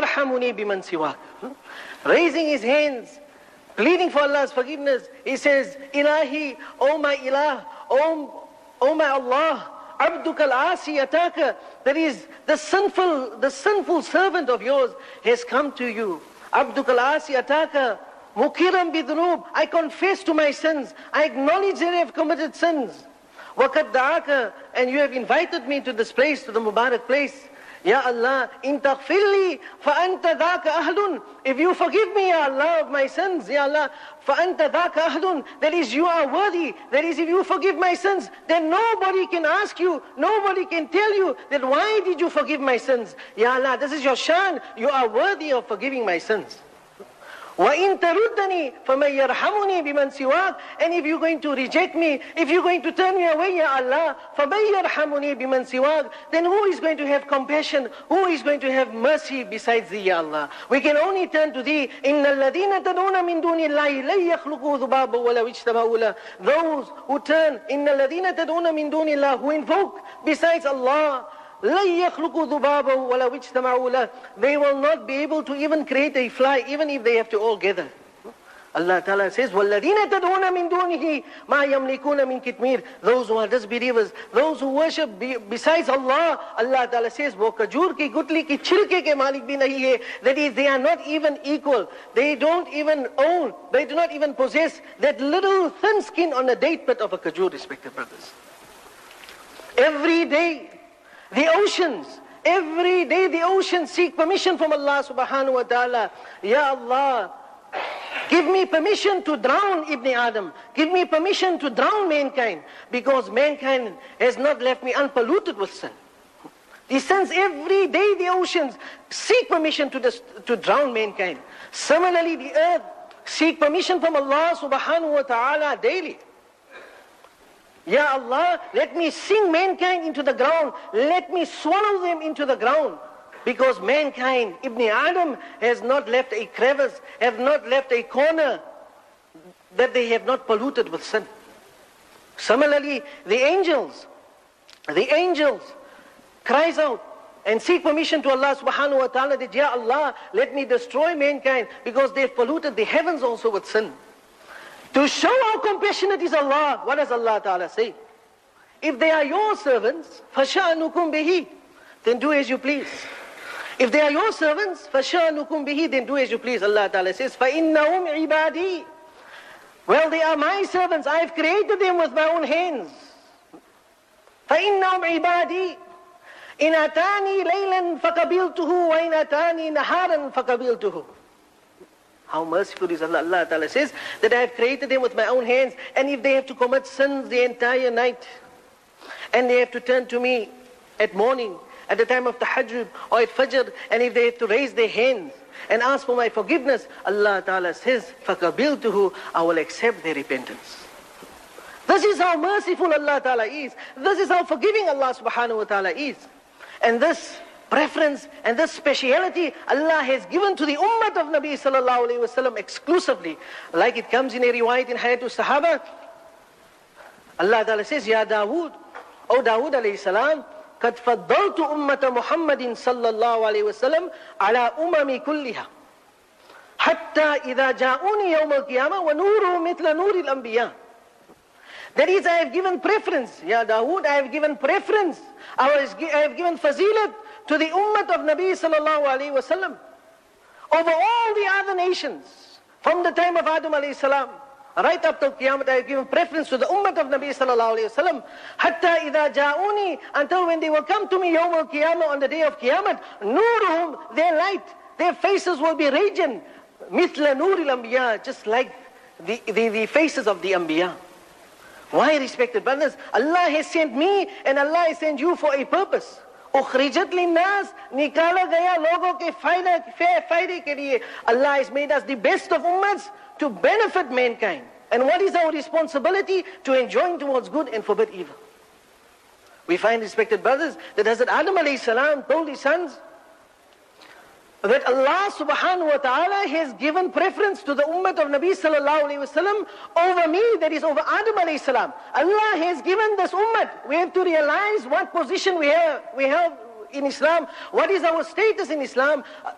يَرْحَمُنِي بِمَنْ سِوَاكَ. Raising his hands, pleading for Allah's forgiveness. He says, Ilahi, O my Ilah, O my Allah, Abduka al-Asi ataka, that is, the sinful servant of yours has come to you. Abduka al-Asi ataka, mukiram bidhunub, I confess to my sins. I acknowledge that I have committed sins. Waqad da'aka, and you have invited me to this place, to the Mubarak place. Ya Allah, in taghfirli, fa anta dhaka ahlun. If you forgive me, Ya Allah, of my sins, Ya Allah, fa anta dhaka ahlun. That is, you are worthy. That is, if you forgive my sins, then nobody can ask you, nobody can tell you that why did you forgive my sins? Ya Allah, this is your shan. You are worthy of forgiving my sins. وَإِن تَرُدَّنِي فَمَنْ يَرْحَمُنِي بِمَنْ سِوَاكَ. And if you're going to reject me, if you're going to turn me away, Ya Allah, فَمَنْ يَرْحَمُنِي بِمَنْ سِوَاكَ, then who is going to have compassion? Who is going to have mercy besides Thee, Ya Allah? We can only turn to Thee. إِنَّ الَّذِينَ تَدْعُونَ مِن دُونِ اللَّهِ لَن يَخْلُقُوا ذُبَابًا وَلَوْ اجْتَمَعُوا لَهُ. Those who turn, إِنَّ الَّذِينَ تَدْعُونَ مِن دُونِ اللَّهِ, who invoke besides Allah, لَن يَخْلُقُوا ذُبَابًا وَلَوْ اجْتَمَعُوا لَهُ. They will not be able to even create a fly, even if they have to all gather. Allah Ta'ala says, وَالَّذِينَ تَدْعُونَ مِن دُونِهِ مَا يَمْلِكُونَ مِن كِتْمِيرٍ. Those who are disbelievers, those who worship besides Allah, Allah Ta'ala says, वो खजूर की गुठली की छिलके के मालिक भी नहीं है. That is, they are not even equal. They don't even own, they do not even possess that little thin skin on the date pit of a khajur, respected brothers. Every day, the oceans, every day the oceans seek permission from Allah subhanahu wa ta'ala. Ya Allah, give me permission to drown Ibn Adam. Give me permission to drown mankind, because mankind has not left me unpolluted with sin. The sins, every day the oceans seek permission to drown mankind. Similarly, the earth seek permission from Allah subhanahu wa ta'ala daily. Ya Allah, let me sink mankind into the ground. Let me swallow them into the ground. Because mankind, Ibn Adam, has not left a crevice, have not left a corner that they have not polluted with sin. Similarly, the angels cries out and seek permission to Allah subhanahu wa ta'ala that, Ya Allah, let me destroy mankind, because they have polluted the heavens also with sin. To show how compassionate is Allah, what does Allah Ta'ala say? If they are your servants, فَشَأْنُكُمْ بِهِ, then do as you please. If they are your servants, فَشَأْنُكُمْ بِهِ, then do as you please. Allah Ta'ala says, فَإِنَّهُمْ عِبَادِي. Well, they are my servants. I have created them with my own hands. فَإِنَّهُمْ عِبَادِي. إِنْ أَتَانِي لَيْلًا فَقَبِلْتُهُ وَإِنْ أَتَانِي نَهَارًا فَقَبِلْتُهُ. How merciful is Allah. Allah Ta'ala says that I have created them with my own hands, and if they have to commit sins the entire night, and they have to turn to me at morning, at the time of tahajjud or at fajr, and if they have to raise their hands and ask for my forgiveness, Allah Ta'ala says, فَقَبِلْتُهُ, I will accept their repentance. This is how merciful Allah Ta'ala is. This is how forgiving Allah Subhanahu wa Ta'ala is. And this preference and this speciality Allah has given to the ummah of Nabi Sallallahu Alaihi Wasallam exclusively. Like it comes in a riwayat in Hayatul Sahaba, Allah Ta'ala says, Ya Dawood, O Dawood alayhi salam, قد فضلت أمة محمد صلى الله عليه وسلم على أمم كلها حتى إذا جاءوني يوم القيامة ونوره مثل نور الأنبياء. That is, I have given preference, Ya Dawood, I have given preference, I have given fazilat to the ummah of Nabi sallallahu alayhi wa sallam over all the other nations. From the time of Adam alayhi salam right up to Qiyamah, I have given preference to the ummah of Nabi sallallahu alayhi wa sallam. Hatta idha ja'uni, until when they will come to me yawm al-Qiyamah, on the day of Qiyamah, nuruhum, their light, their faces will be radiant, mithla nuril anbiya, just like the faces of the anbiya. Why, respected brothers? Allah has sent me and Allah has sent you for a purpose. उखरिजत लिन्नास, निकाला गया लोगों के फायदे के लिए. Allah has made us the best of ummahs to benefit mankind. And what is our responsibility? To enjoin towards good and forbid evil. We find, respected brothers, that Hazrat Adam alayhi salam told his sons that Allah subhanahu wa ta'ala has given preference to the ummah of Nabi sallallahu alayhi wasallam over me, that is over Adam alayhi salam. Allah has given this ummah. We have to realize what position we have in Islam. What is our status in Islam?